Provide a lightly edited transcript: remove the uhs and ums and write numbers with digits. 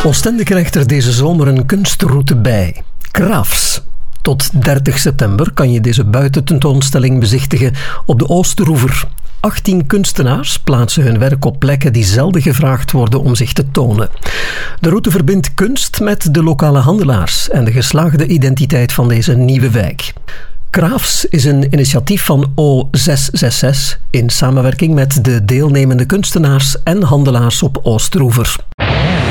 Oostende krijgt er deze zomer een kunstroute bij. Crafts. Tot 30 september kan je deze buitententoonstelling bezichtigen op de Oosteroever. 18 kunstenaars plaatsen hun werk op plekken die zelden gevraagd worden om zich te tonen. De route verbindt kunst met de lokale handelaars en de geslaagde identiteit van deze nieuwe wijk. Crafts is een initiatief van O666 in samenwerking met de deelnemende kunstenaars en handelaars op Oosteroever.